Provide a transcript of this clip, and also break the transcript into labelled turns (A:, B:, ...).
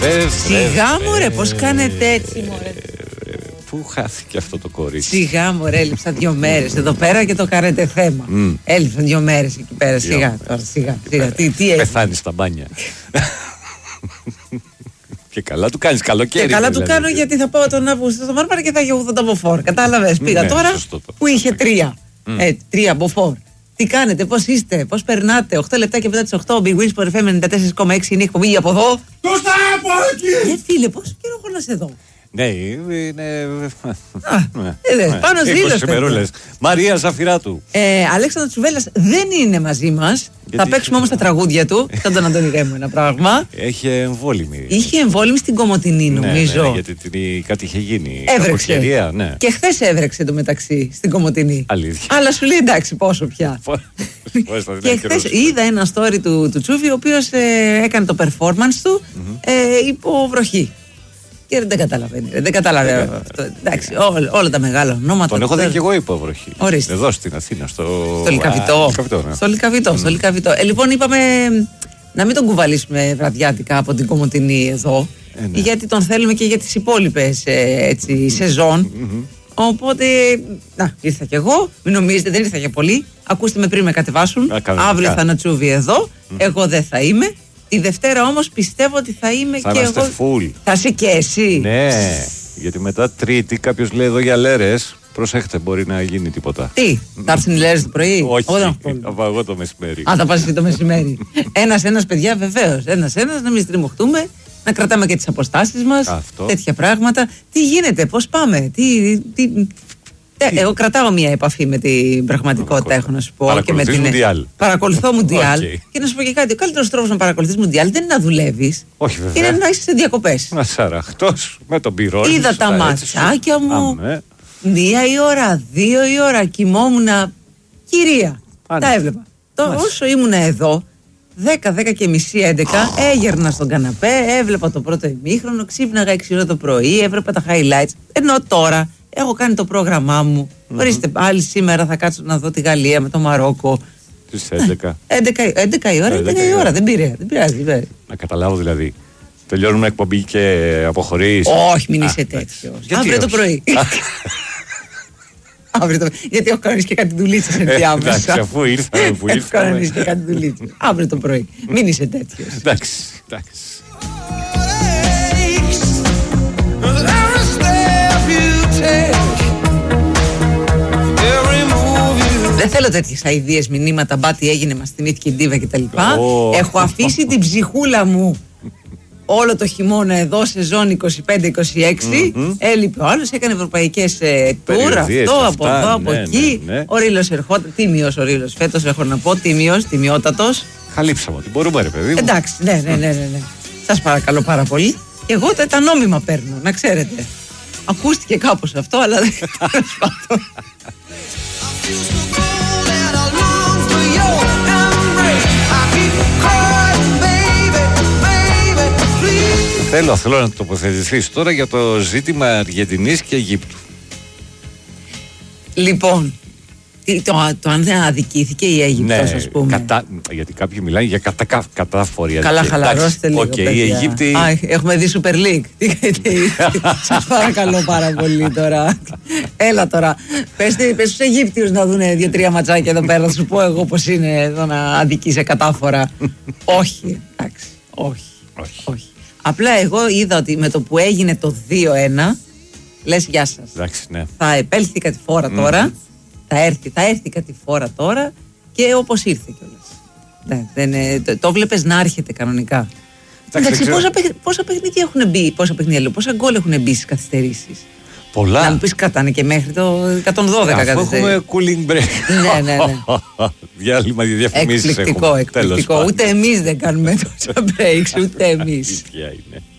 A: Σιγά μωρέ, πώς κάνετε έτσι μωρέ.
B: Πού χάθηκε αυτό το κορίτσι?
A: Σιγά μωρέ, έλειψαν 2 μέρες εδώ πέρα και το κάνετε θέμα. Έλειψαν 2 μέρες εκεί πέρα. Σιγά τώρα, σιγά. Τι
B: πεθάνει στα μπάνια. Και καλά του κάνεις καλοκαίρι.
A: Και καλά του κάνω, γιατί θα πάω τον Αύγουστο στο Μάρμαρα και θα έχει 80 μποφόρ. Κατάλαβες, πήγα τώρα που είχε 3. 3 μποφόρ. Τι κάνετε, πώς είστε, πώς περνάτε? 8 λεπτά και μετά τις 8, Big Wins for FM 94,6 είναι η εκπομπή από εδώ.
C: Κώστα, από εκεί!
A: Φίλε, πόσο καιρό έχω να σε δω?
B: Ναι, είναι.
A: Πάνω ζήλος.
B: Μαρία Ζαφυράτου.
A: Αλέξανδρος Τσουβέλλας δεν είναι μαζί μας. Θα παίξουμε όμως τα τραγούδια του. Σαν τον Αντώνη Ρέμο, ένα πράγμα.
B: Είχε εμβόλυμη.
A: Είχε εμβόλυμη στην Κομοτηνή, νομίζω.
B: Ναι, γιατί κάτι είχε γίνει.
A: Έβρεξε.
B: Ναι.
A: Και χθες έβρεξε το μεταξύ στην Κομοτηνή.
B: Αλήθεια.
A: Αλλά σου λέει εντάξει, πόσο πια. Και χθες είδα ένα story του Τσούβι, ο οποίος έκανε το performance του υπό βροχή. Και δεν καταλαβαίνει. Δεν καταλαβαίνει αυτό. Εντάξει, όλα τα μεγάλα ονόματα.
B: Τον έχω δει και εγώ υπό βροχή.
A: Ορίστε.
B: Εδώ στην Αθήνα, στο
A: Λυκαβητό. Στο Λυκαβητό. Λοιπόν, είπαμε να μην τον κουβαλήσουμε βραδιάτικα από την Κομοτηνή εδώ.
B: Ναι.
A: Γιατί τον θέλουμε και για τις υπόλοιπες σεζόν. Οπότε, ήρθα κι εγώ. Μην νομίζετε, δεν ήρθα για πολύ. Ακούστε με πριν με κατεβάσουν. Αύριο θα είναι Τσούβι εδώ. Εγώ δεν θα είμαι. Τη Δευτέρα όμως πιστεύω ότι θα είμαι
B: θα
A: και εγώ.
B: Full.
A: Θα είσαι και εσύ.
B: Ναι, γιατί μετά Τρίτη κάποιος λέει εδώ για λέρες. Προσέχτε, μπορεί να γίνει τίποτα.
A: Τι, θα έρθουν οι λέρες το πρωί?
B: Όχι, θα πάω εγώ το μεσημέρι.
A: Θα πας εσύ το μεσημέρι. Ένας, παιδιά, βεβαίως. Ένας, να μην στριμωχτούμε, να κρατάμε και τις αποστάσεις μας. Αυτό. Τέτοια πράγματα. Τι γίνεται, πώς πάμε, εγώ κρατάω μια επαφή με την πραγματικότητα, έχω να σου πω.
B: Παρακολουθείς Μουντιάλ.
A: Παρακολουθώ Μουντιάλ. Και να σου πω και κάτι. Ο καλύτερος τρόπος να παρακολουθείς Μουντιάλ δεν είναι να δουλεύεις.
B: Όχι, βέβαια.
A: Είναι να είσαι σε διακοπές.
B: Να σαραχτός με τον πυρό.
A: Είδα τα ματσάκια μου. 1 η ώρα, 2 η ώρα. Κοιμόμουν. Κυρία. Τα έβλεπα. Όσο ήμουν εδώ, 10 και μισή, 11, έγερνα στον καναπέ, έβλεπα το πρώτο ημίχρονο, ξύπναγα 6 ώρα το πρωί, έβλεπα τα highlights. Ενώ τώρα έχω κάνει το πρόγραμμά μου. Ορίστε, πάλι σήμερα θα κάτσω να δω τη Γαλλία με το Μαρόκο.
B: Στις 11.
A: 11 η ώρα, 11 η ώρα. Δεν πειράζει.
B: Να καταλάβω δηλαδή. Τελειώνουμε εκπομπή και αποχωρείς.
A: Όχι, μην είσαι τέτοιος. Αύριο το πρωί. Γιατί έχω κανονίσει και κάτι δουλίτσες ενδιάμεσα.
B: Εντάξει, αφού ήρθαμε που ήρθαμε.
A: Έχω κανονίσει και κάτι δουλίτσες. Αύριο το πρωί. Μην είσαι τέτοιος.
B: Εντάξει.
A: Δεν θέλω τέτοιες αηδίες μηνύματα. Μπάτι έγινε, μας θυμήθηκε η Ντίβα κτλ. Έχω αφήσει την ψυχούλα μου όλο το χειμώνα εδώ, σεζόν 25-26. Έλειπε ο άλλος, έκανε ευρωπαϊκές τουρ. Αυτό από εδώ, από εκεί. Ο Ρήλος ερχόταν. Τίμιος ο Ρήλος. Φέτος έχω να πω, τιμιότατος.
B: Χαλύψαμε ότι μπορούμε, ρε παιδί μου.
A: Εντάξει, ναι. Σας παρακαλώ πάρα πολύ. Και εγώ τα νόμιμα παίρνω, να ξέρετε. Ακούστηκε κάπως αυτό, αλλά δεν σπάτω.
B: Θέλω να τοποθετηθείς τώρα για το ζήτημα Αργεντινής και Αιγύπτου.
A: Λοιπόν, το αν δεν αδικήθηκε η Αίγυπτος, ας πούμε.
B: Γιατί κάποιοι μιλάνε για κατάφορη αδικία.
A: Καλά, χαλαρώστε λίγο, παιδιά.
B: Η Αιγύπτη...
A: Έχουμε δει Super League. Σας παρακαλώ πάρα πολύ τώρα. Έλα τώρα. Πες στους Αιγύπτιους να δουν 2-3 ματσάκια εδώ πέρα. Θα σου πω εγώ πώς είναι εδώ να αδικήσει κατάφορα. Όχι, εντάξει. Όχι. Απλά εγώ είδα ότι με το που έγινε το 2-1, λες γεια σας.
B: Εντάξει, ναι.
A: Θα επέλθει κάτι φόρα τώρα. Θα έρθει κάτι φόρα τώρα και όπως ήρθε κιόλας. Ναι, το βλέπεις να έρχεται κανονικά. Εντάξει, πόσα παιχνίδια έχουν μπει, πόσα γκολ έχουν μπει στις καθυστερήσεις.
B: Πολλά.
A: Να μου πεις κρατάνε και μέχρι το 112 καθυστερήσεις.
B: Έχουμε cooling break.
A: Ναι.
B: Διάλειμμα διαφημίσεις έχουμε.
A: Εκπληκτικό. Ούτε εμείς δεν κάνουμε τόσα breaks, ούτε εμείς.
B: Είναι.